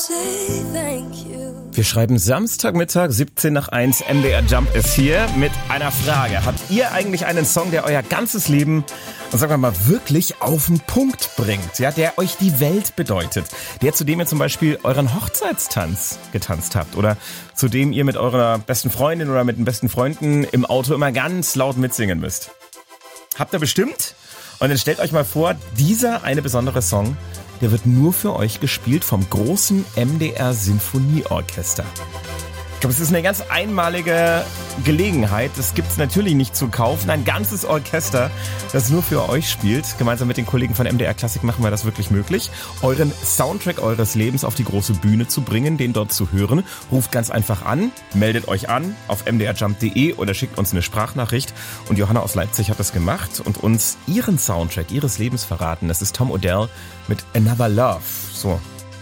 Wir schreiben Samstagmittag, 17 nach 1, MDR Jump ist hier mit einer Frage. Habt ihr eigentlich einen Song, der euer ganzes Leben, sagen wir mal, wirklich auf den Punkt bringt? Ja, der euch die Welt bedeutet? Der, zu dem ihr zum Beispiel euren Hochzeitstanz getanzt habt? Oder zu dem ihr mit eurer besten Freundin oder mit den besten Freunden im Auto immer ganz laut mitsingen müsst? Habt ihr bestimmt? Und dann stellt euch mal vor, dieser eine besondere Song, der wird nur für euch gespielt vom großen MDR Sinfonieorchester. Ich glaube, es ist eine ganz einmalige Gelegenheit. Das gibt's natürlich nicht zu kaufen. Ein ganzes Orchester, das nur für euch spielt. Gemeinsam mit den Kollegen von MDR Klassik machen wir das wirklich möglich, euren Soundtrack eures Lebens auf die große Bühne zu bringen, den dort zu hören. Ruft ganz einfach an, meldet euch an auf mdrjump.de oder schickt uns eine Sprachnachricht. Und Johanna aus Leipzig hat das gemacht und uns ihren Soundtrack ihres Lebens verraten. Das ist Tom Odell mit Another Love. So,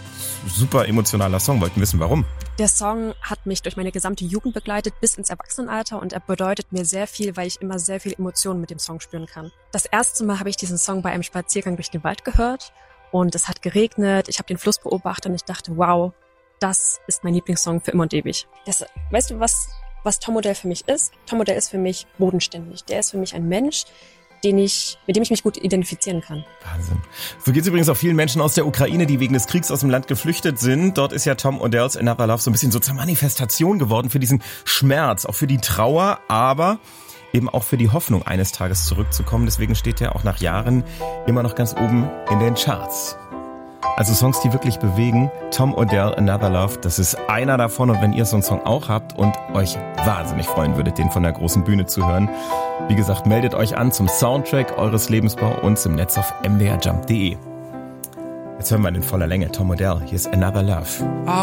super emotionaler Song. Wollten wissen, warum? Der Song hat mich durch meine gesamte Jugend begleitet bis ins Erwachsenenalter und er bedeutet mir sehr viel, weil ich immer sehr viel Emotionen mit dem Song spüren kann. Das erste Mal habe ich diesen Song bei einem Spaziergang durch den Wald gehört und es hat geregnet, ich habe den Fluss beobachtet und ich dachte, wow, das ist mein Lieblingssong für immer und ewig. Weißt du, was Tom Odell für mich ist? Tom Odell ist für mich bodenständig. Der ist für mich ein Mensch, mit dem ich mich gut identifizieren kann. Wahnsinn. So geht es übrigens auch vielen Menschen aus der Ukraine, die wegen des Kriegs aus dem Land geflüchtet sind. Dort ist ja Tom Odells Another Love so ein bisschen so zur Manifestation geworden für diesen Schmerz, auch für die Trauer, aber eben auch für die Hoffnung, eines Tages zurückzukommen. Deswegen steht er auch nach Jahren immer noch ganz oben in den Charts. Also Songs, die wirklich bewegen. Tom Odell, Another Love, das ist einer davon. Und wenn ihr so einen Song auch habt und euch wahnsinnig freuen würdet, den von der großen Bühne zu hören, wie gesagt, meldet euch an zum Soundtrack eures Lebens bei uns im Netz auf mdrjump.de. Jetzt hören wir ihn in voller Länge. Tom Odell, hier ist Another Love.